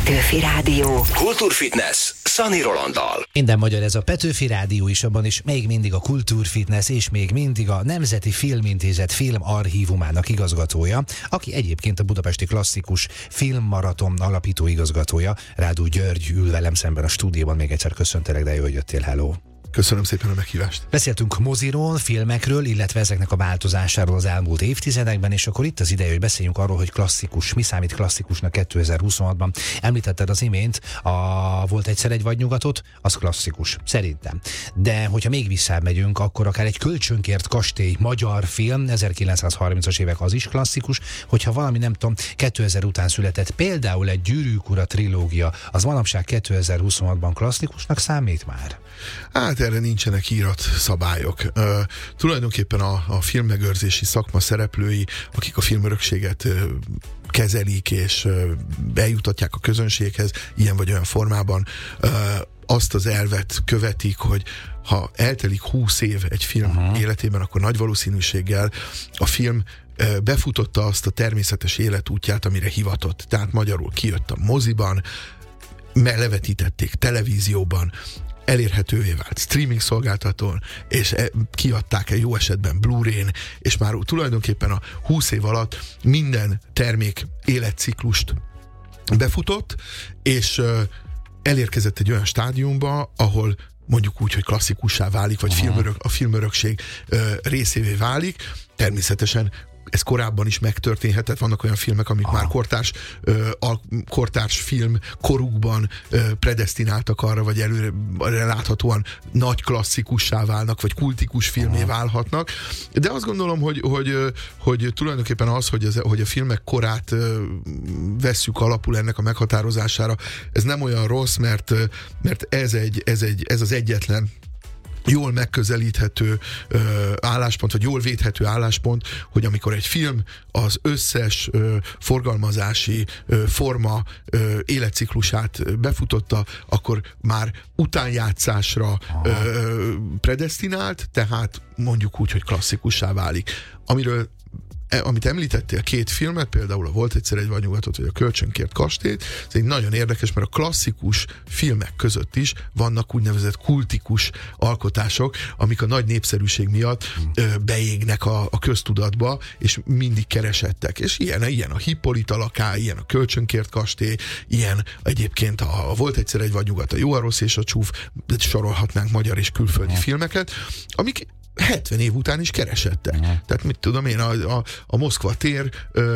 Petőfi Rádió. Kultúrfitness Szani Rolanddal. Minden magyar, ez a Petőfi Rádió is, abban is még mindig a Kultúrfitness és még mindig a Nemzeti Filmintézet filmarchívumának igazgatója, aki egyébként a Budapesti Klasszikus Filmmaraton alapító igazgatója. Rádó György ül velem szemben a stúdióban. Még egyszer köszöntelek, de jó, hogy jöttél, hello! Köszönöm szépen a meghívást. Beszéltünk moziról, filmekről, illetve ezeknek a változásáról az elmúlt évtizedekben, és akkor itt az ideje, hogy beszéljünk arról, hogy klasszikus, mi számít klasszikusnak 2026-ban. Említetted az imént, Volt egyszer egy vadnyugatot, az klasszikus, szerintem. De hogyha még visszább megyünk, akkor akár egy Kölcsönkért kastély magyar film, 1930-as évek, az is klasszikus, hogyha valami, nem tudom, 2000 után született, például egy Gyűrűk ura trilógia, az manapság 2026-ban klasszikusnak számít már? Hát erre nincsenek írott szabályok. Tulajdonképpen a filmmegőrzési szakma szereplői, akik a filmörökséget kezelik és eljutatják a közönséghez, ilyen vagy olyan formában, azt az elvet követik, hogy ha eltelik 20 év egy film életében, akkor nagy valószínűséggel a film befutotta azt a természetes életútját, amire hivatott. Tehát magyarul kijött a moziban, levetítették televízióban, elérhetővé vált streaming szolgáltatón, és kiadták jó esetben Blu-ray-n, és már tulajdonképpen a 20 év alatt minden termék életciklust befutott, és elérkezett egy olyan stádiumba, ahol mondjuk úgy, hogy klasszikussá válik, vagy a filmörökség részévé válik. Természetesen ez korábban is megtörténhetett, vannak olyan filmek, amik már kortárs film korukban predesztináltak arra, vagy előre láthatóan nagy klasszikussá válnak, vagy kultikus filmé válhatnak. De azt gondolom, hogy tulajdonképpen az, hogy a filmek korát vesszük alapul ennek a meghatározására, ez nem olyan rossz, mert ez az egyetlen jól megközelíthető álláspont, vagy jól védhető álláspont, hogy amikor egy film az összes forgalmazási forma életciklusát befutotta, akkor már utánjátszásra predesztinált, tehát mondjuk úgy, hogy klasszikussá válik. Amit említettél, két filmet, például Volt egyszer egy vadnyugatot, vagy a Kölcsönkért kastélyt, ez egy nagyon érdekes, mert a klasszikus filmek között is vannak úgynevezett kultikus alkotások, amik a nagy népszerűség miatt beégnek a köztudatba, és mindig keresettek. És ilyen a Hippolyta lakály, ilyen a Kölcsönkért kastély, ilyen egyébként a Volt egyszer egy vadnyugat, a Jó, a rossz és a csúf, sorolhatnánk magyar és külföldi filmeket, amik 70 év után is keresettek. Tehát mit tudom én, a Moszkva tér,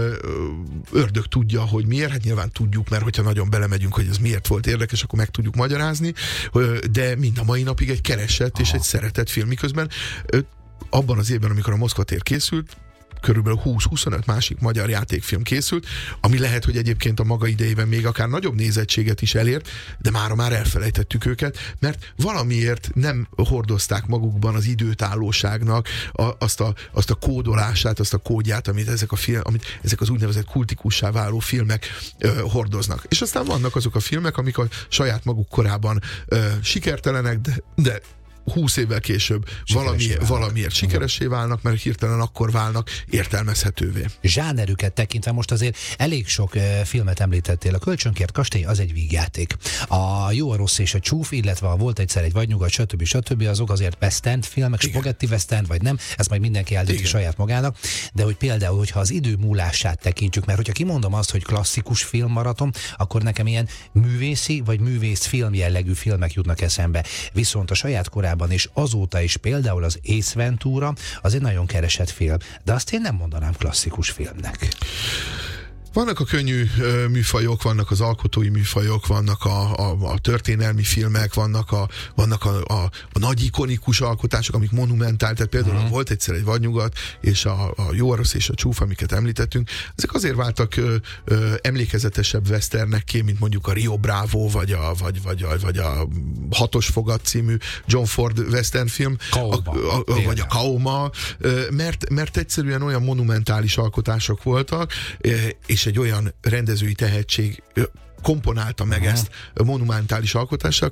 ördög tudja, hogy miért, hát nyilván tudjuk, mert hogyha nagyon belemegyünk, hogy ez miért volt érdekes, akkor meg tudjuk magyarázni, de mind a mai napig egy keresett és egy szeretett film, miközben abban az évben, amikor a Moszkva tér készült, körülbelül 20-25 másik magyar játékfilm készült, ami lehet, hogy egyébként a maga idejében még akár nagyobb nézettséget is elért, de már elfelejtettük őket, mert valamiért nem hordozták magukban az időtállóságnak azt a kódolását, azt a kódját, amit ezek az úgynevezett kultikussá váló filmek hordoznak. És aztán vannak azok a filmek, amik a saját maguk korában sikertelenek, de 20 évvel később valamiért sikeressé válnak, mert hirtelen akkor válnak értelmezhetővé. Zsánerüket tekintve most azért elég sok filmet említettél. A Kölcsönkért kastély az egy vígjáték. A Jó, a rossz és a csúf, illetve a Volt egyszer egy vadnyugat, stb. Azok azért western filmek, spagetti western, vagy nem, ezt majd mindenki eldönti saját magának, de hogy például, hogyha az idő múlását tekintjük, mert hogyha kimondom azt, hogy klasszikus filmmaraton, akkor nekem ilyen művészi, vagy művészfilm jellegű filmek jutnak eszembe. Viszont a saját korában és azóta is például az Ace Ventura az egy nagyon keresett film, de azt én nem mondanám klasszikus filmnek. Vannak a könnyű műfajok, vannak az alkotói műfajok, vannak a történelmi filmek, vannak a nagy ikonikus alkotások, amik monumentál, tehát például Volt egyszer egy vadnyugat, és a Jó, a rossz és a csúf, amiket említettünk, ezek azért váltak emlékezetesebb westernekké, mint mondjuk a Rio Bravo, vagy a Hatos fogat című John Ford western film, vagy a Kaoma, mert egyszerűen olyan monumentális alkotások voltak, és egy olyan rendezői tehetség komponálta meg ezt a monumentális alkotásra, aki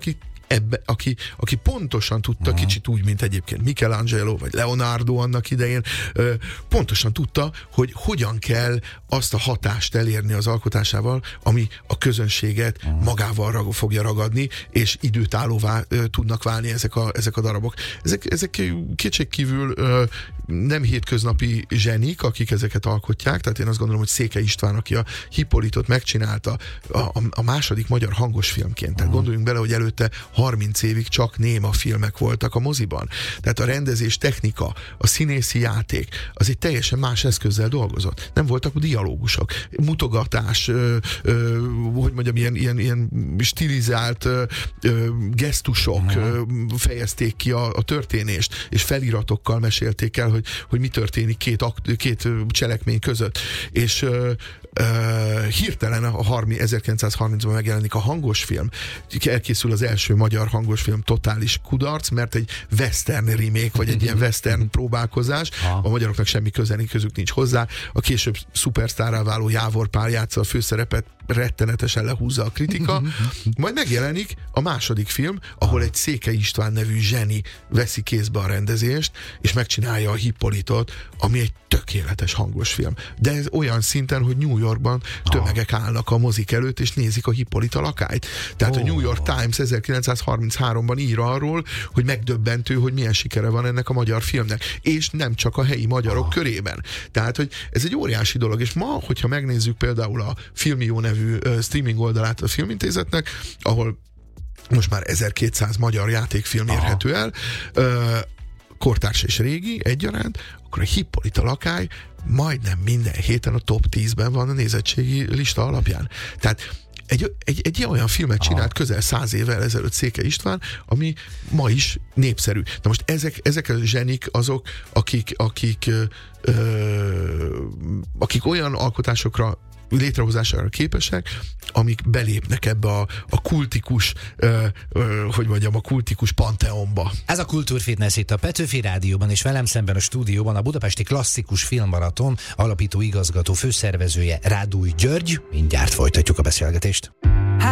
aki pontosan tudta, kicsit úgy, mint egyébként Michelangelo, vagy Leonardo annak idején, pontosan tudta, hogy hogyan kell azt a hatást elérni az alkotásával, ami a közönséget magával fogja ragadni, és időtállóvá tudnak válni ezek a darabok. Ezek kétségkívül nem hétköznapi zsenik, akik ezeket alkotják, tehát én azt gondolom, hogy Székely István, aki a Hippolytot megcsinálta a második magyar hangos filmként. Tehát gondoljunk bele, hogy előtte 30 évig csak néma filmek voltak a moziban. Tehát a rendezés technika, a színészi játék, az egy teljesen más eszközzel dolgozott. Nem voltak dialógusok, mutogatás, hogy mondjam, ilyen stilizált gesztusok fejezték ki a történést, és feliratokkal mesélték el, hogy mi történik két cselekmény között. És hirtelen 1930-ban megjelenik a hangos film. Elkészül az első magyar hangos film, totális kudarc, mert egy western remake, vagy egy ilyen western próbálkozás. A magyaroknak semmi közük nincs hozzá. A később szupersztárrá váló Jávor Pál játsza a főszerepet, rettenetesen lehúzza a kritika. Majd megjelenik a második film, ahol egy Székely István nevű zseni veszi kézbe a rendezést, és megcsinálja a Hippolytot, ami egy tökéletes hangos film. De ez olyan szinten, hogy New Yorkban tömegek állnak a mozik előtt, és nézik a Hippolyta lakályt. Tehát a New York Times 1933-ban ír arról, hogy megdöbbentő, hogy milyen sikere van ennek a magyar filmnek. És nem csak a helyi magyarok körében. Tehát, hogy ez egy óriási dolog. És ma, hogyha megnézzük például a Filmio nevű streaming oldalát a Filmintézetnek, ahol most már 1200 magyar játékfilm érhető el, kortárs és régi egyaránt, akkor a Hippolyta lakály majdnem minden héten a top 10-ben van a nézettségi lista alapján. Tehát egy olyan filmet csinált közel 100 évvel ezelőtt Székely István, ami ma is népszerű. Na most ezek a zsenik azok, akik olyan alkotásokra létrehozására képesek, amik belépnek ebbe a kultikus, hogy mondjam, a kultikus panteonba. Ez a Kultúrfitness itt a Petőfi Rádióban, és velem szemben a stúdióban a Budapesti Klasszikus Filmmaraton alapító igazgató főszervezője Rádúj György. Mindjárt folytatjuk a beszélgetést.